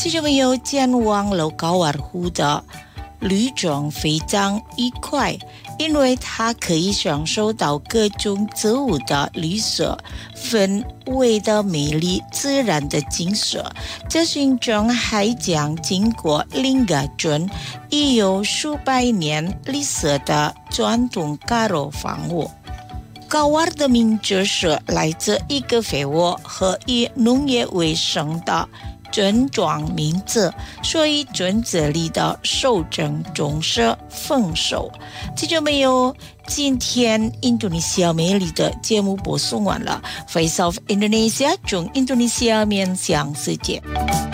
这就没有前往了高尔夫的旅程非常愉快，因为它可以享受到各种植物的绿色、氛围的美丽、自然的景色。这行程还将经过另一尊已有数百年历史的传统高尔夫房屋。高尔的名字是来自一个肥沃和以农业为生的村庄名字，所以村子里的收成总是丰收。这就没有今天印度尼西亚美丽的节目播送完了。Face of Indonesia 中印度尼西亚面向世界。